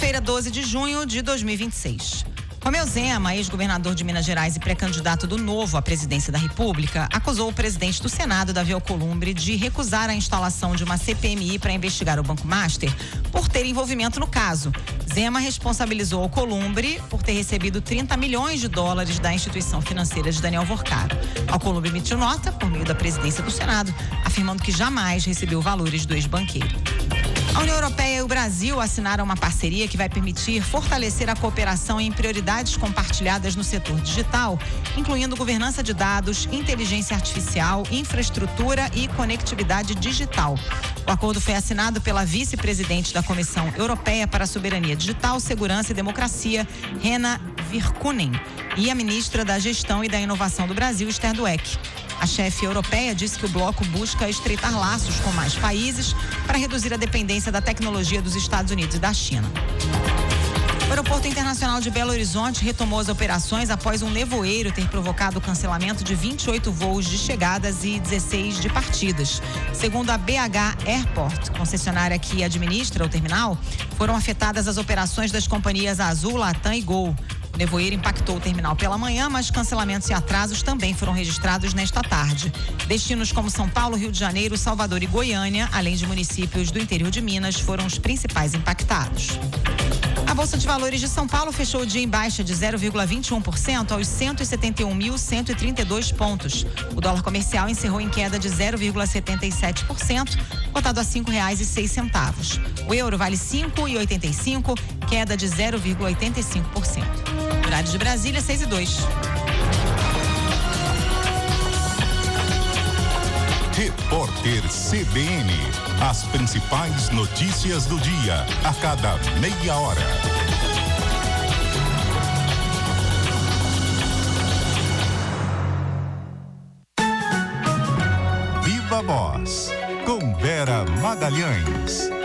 Quinta-feira, 12 de junho de 2026. Romeu Zema, ex-governador de Minas Gerais e pré-candidato do Novo à presidência da República, acusou o presidente do Senado, Davi Alcolumbre, de recusar a instalação de uma CPMI para investigar o Banco Master por ter envolvimento no caso. Zema responsabilizou Alcolumbre por ter recebido 30 milhões de dólares da instituição financeira de Daniel Vorcado. Alcolumbre emitiu nota por meio da presidência do Senado, afirmando que jamais recebeu valores do ex-banqueiro. A União Europeia e o Brasil assinaram uma parceria que vai permitir fortalecer a cooperação em prioridades compartilhadas no setor digital, incluindo governança de dados, inteligência artificial, infraestrutura e conectividade digital. O acordo foi assinado pela vice-presidente da Comissão Europeia para a Soberania Digital, Segurança e Democracia, Henna Virkkunen, e a ministra da Gestão e da Inovação do Brasil, Esther Dweck. A chefe europeia disse que o bloco busca estreitar laços com mais países para reduzir a dependência da tecnologia dos Estados Unidos e da China. O Aeroporto Internacional de Belo Horizonte retomou as operações após um nevoeiro ter provocado o cancelamento de 28 voos de chegadas e 16 de partidas. Segundo a BH Airport, concessionária que administra o terminal, foram afetadas as operações das companhias Azul, Latam e Gol. O nevoeiro impactou o terminal pela manhã, mas cancelamentos e atrasos também foram registrados nesta tarde. Destinos como São Paulo, Rio de Janeiro, Salvador e Goiânia, além de municípios do interior de Minas, foram os principais impactados. A Bolsa de Valores de São Paulo fechou o dia em baixa de 0,21% aos 171.132 pontos. O dólar comercial encerrou em queda de 0,77%, cotado a R$ 5,06. O euro vale R$ 5,85, queda de 0,85%. Horário de Brasília, 6:02. Repórter CBN. As principais notícias do dia, a cada meia hora. Viva Voz, com Vera Magalhães.